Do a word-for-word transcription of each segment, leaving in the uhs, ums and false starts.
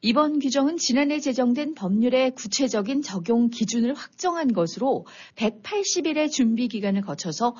이번 규정은 지난해 제정된 법률의 구체적인 적용 기준을 확정한 것으로 백팔십 일의 준비 기간을 거쳐서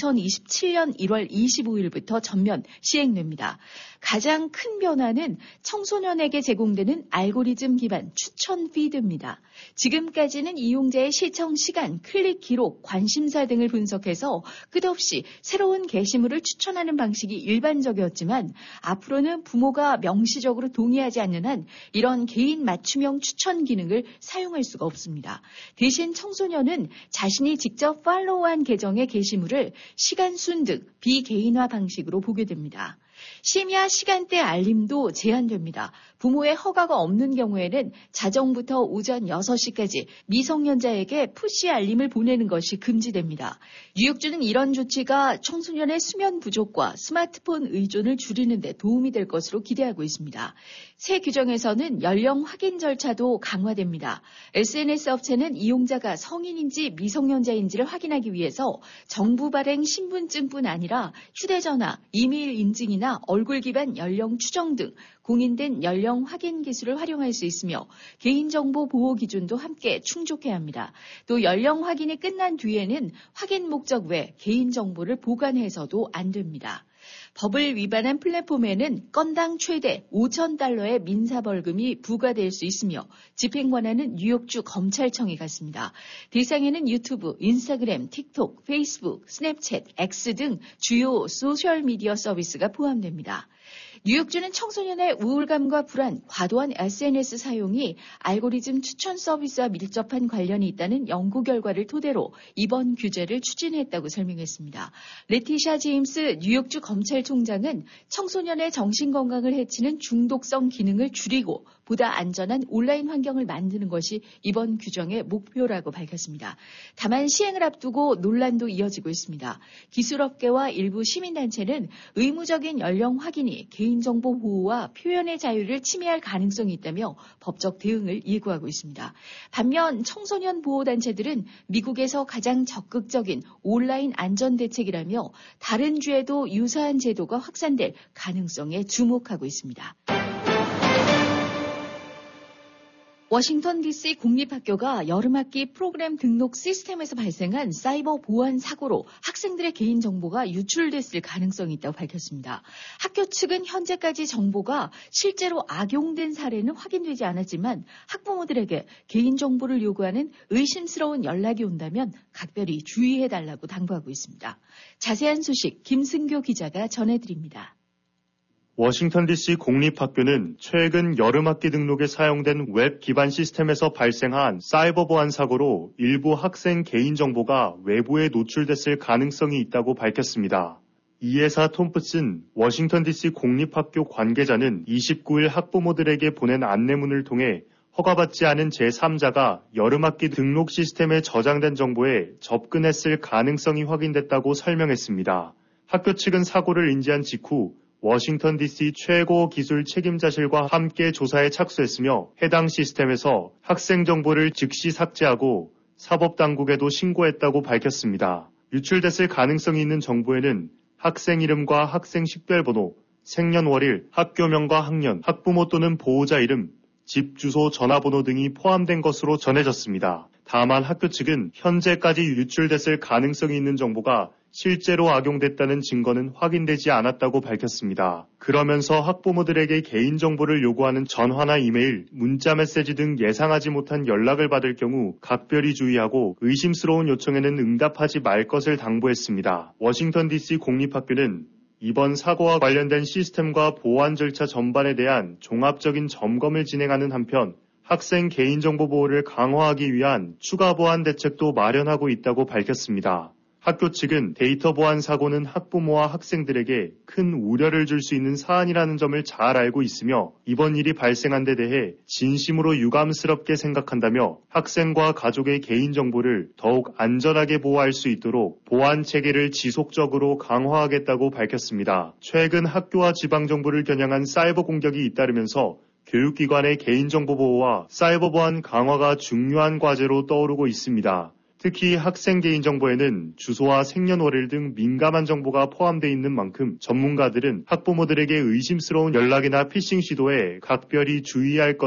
이천이십칠년 일월 이십오일부터 전면 시행됩니다. 가장 큰 변화는 청소년에게 제공되는 알고리즘 기반 추천 피드입니다. 지금까지는 이용자의 시청 시간, 클릭 기록, 관심사 등을 분석해서 끝없이 새로운 게시물을 추천하는 방식이 일반적이었지만 앞으로는 부모가 명시적으로 동의하지 않는 한 이런 개인 맞춤형 추천 기능을 사용할 수가 없습니다. 대신 청소년은 자신이 직접 팔로우한 계정의 게시물을 시간순 등 비개인화 방식으로 보게 됩니다. 심야 시간대 알림도 제한됩니다. 부모의 허가가 없는 경우에는 자정부터 오전 여섯 시까지 미성년자에게 푸시 알림을 보내는 것이 금지됩니다. 뉴욕주는 이런 조치가 청소년의 수면 부족과 스마트폰 의존을 줄이는 데 도움이 될 것으로 기대하고 있습니다. 새 규정에서는 연령 확인 절차도 강화됩니다. 에스엔에스 업체는 이용자가 성인인지 미성년자인지를 확인하기 위해서 정부 발행 신분증뿐 아니라 휴대전화, 이메일 인증이나 얼굴 기반 연령 추정 등 공인된 연령 확인 기술을 활용할 수 있으며 개인정보 보호 기준도 함께 충족해야 합니다. 또 연령 확인이 끝난 뒤에는 확인 목적 외 개인정보를 보관해서도 안 됩니다. 법을 위반한 플랫폼에는 건당 최대 오천 달러의 민사벌금이 부과될 수 있으며 집행 권한은 뉴욕주 검찰청이 갖습니다. 대상에는 유튜브, 인스타그램, 틱톡, 페이스북, 스냅챗, X 등 주요 소셜미디어 서비스가 포함됩니다. 뉴욕주는 청소년의 우울감과 불안, 과도한 에스엔에스 사용이 알고리즘 추천 서비스와 밀접한 관련이 있다는 연구 결과를 토대로 이번 규제를 추진했다고 설명했습니다. 레티샤 제임스 뉴욕주 검찰총장은 청소년의 정신건강을 해치는 중독성 기능을 줄이고 보다 안전한 온라인 환경을 만드는 것이 이번 규정의 목표라고 밝혔습니다. 다만 시행을 앞두고 논란도 이어지고 있습니다. 기술업계와 일부 시민단체는 의무적인 연령 확인이 개인정보 보호와 표현의 자유를 침해할 가능성이 있다며 법적 대응을 예고하고 있습니다. 반면 청소년 보호단체들은 미국에서 가장 적극적인 온라인 안전대책이라며 다른 주에도 유사한 제도가 확산될 가능성에 주목하고 있습니다. 워싱턴 디씨 공립학교가 여름학기 프로그램 등록 시스템에서 발생한 사이버 보안 사고로 학생들의 개인정보가 유출됐을 가능성이 있다고 밝혔습니다. 학교 측은 현재까지 정보가 실제로 악용된 사례는 확인되지 않았지만 학부모들에게 개인정보를 요구하는 의심스러운 연락이 온다면 각별히 주의해달라고 당부하고 있습니다. 자세한 소식 김승교 기자가 전해드립니다. 워싱턴 디씨 공립학교는 최근 여름학기 등록에 사용된 웹 기반 시스템에서 발생한 사이버 보안 사고로 일부 학생 개인정보가 외부에 노출됐을 가능성이 있다고 밝혔습니다. 이에사 톰프슨 워싱턴 디씨 공립학교 관계자는 이십구일 학부모들에게 보낸 안내문을 통해 허가받지 않은 제삼자가 여름학기 등록 시스템에 저장된 정보에 접근했을 가능성이 확인됐다고 설명했습니다. 학교 측은 사고를 인지한 직후 워싱턴 디씨 최고 기술 책임자실과 함께 조사에 착수했으며 해당 시스템에서 학생 정보를 즉시 삭제하고 사법당국에도 신고했다고 밝혔습니다. 유출됐을 가능성이 있는 정보에는 학생 이름과 학생 식별번호, 생년월일, 학교명과 학년, 학부모 또는 보호자 이름, 집 주소, 전화번호 등이 포함된 것으로 전해졌습니다. 다만 학교 측은 현재까지 유출됐을 가능성이 있는 정보가 실제로 악용됐다는 증거는 확인되지 않았다고 밝혔습니다. 그러면서 학부모들에게 개인정보를 요구하는 전화나 이메일, 문자메시지 등 예상하지 못한 연락을 받을 경우 각별히 주의하고 의심스러운 요청에는 응답하지 말 것을 당부했습니다. 워싱턴 디씨 공립학교는 이번 사고와 관련된 시스템과 보안 절차 전반에 대한 종합적인 점검을 진행하는 한편 학생 개인정보 보호를 강화하기 위한 추가 보안 대책도 마련하고 있다고 밝혔습니다. 학교 측은 데이터 보안 사고는 학부모와 학생들에게 큰 우려를 줄 수 있는 사안이라는 점을 잘 알고 있으며 이번 일이 발생한 데 대해 진심으로 유감스럽게 생각한다며 학생과 가족의 개인정보를 더욱 안전하게 보호할 수 있도록 보안 체계를 지속적으로 강화하겠다고 밝혔습니다. 최근 학교와 지방정부를 겨냥한 사이버 공격이 잇따르면서 교육기관의 개인정보 보호와 사이버 보안 강화가 중요한 과제로 떠오르고 있습니다. 특히 학생 개인정보에는 주소와 생년월일 등 민감한 정보가 포함되어 있는 만큼 전문가들은 학부모들에게 의심스러운 연락이나 피싱 시도에 각별히 주의할 것